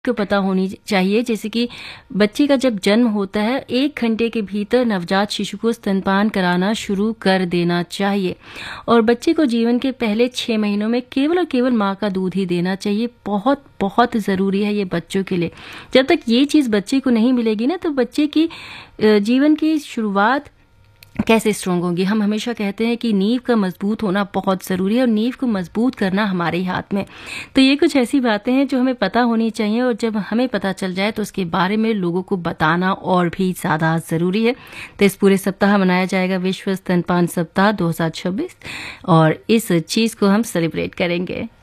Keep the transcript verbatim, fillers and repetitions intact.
को पता होनी चाहिए, जैसे कि बच्चे का जब जन्म होता है एक घंटे के भीतर नवजात शिशु को स्तनपान कराना शुरू कर देना चाहिए और बच्चे को जीवन के पहले छः महीनों में केवल और केवल माँ का दूध ही देना चाहिए। बहुत बहुत ज़रूरी है ये बच्चों के लिए। जब तक ये चीज़ बच्चे को नहीं मिलेगी ना, तो बच्चे की जीवन की शुरुआत कैसे स्ट्रॉन्ग होंगी। हम हमेशा कहते हैं कि नींव का मजबूत होना बहुत ज़रूरी है और नींव को मजबूत करना हमारे ही हाथ में। तो ये कुछ ऐसी बातें हैं जो हमें पता होनी चाहिए और जब हमें पता चल जाए तो उसके बारे में लोगों को बताना और भी ज़्यादा ज़रूरी है। तो इस पूरे सप्ताह मनाया जाएगा विश्व स्तनपान सप्ताह दो हज़ार छब्बीस और इस चीज़ को हम सेलिब्रेट करेंगे।